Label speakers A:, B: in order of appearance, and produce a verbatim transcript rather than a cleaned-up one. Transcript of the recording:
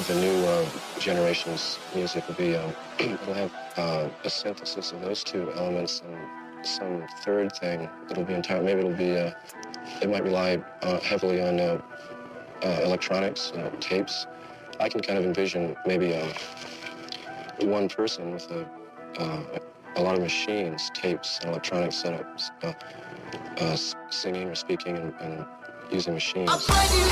A: the new uh, generation's music will be, um, it'll have uh, a synthesis of those two elements and some third thing. It'll be entire, maybe it'll be, uh, it might rely uh, heavily on uh, uh, electronics, uh, tapes. I can kind of envision maybe um, one person with a, uh, a lot of machines, tapes, and electronic setups, uh, uh, singing or speaking and, and using machines.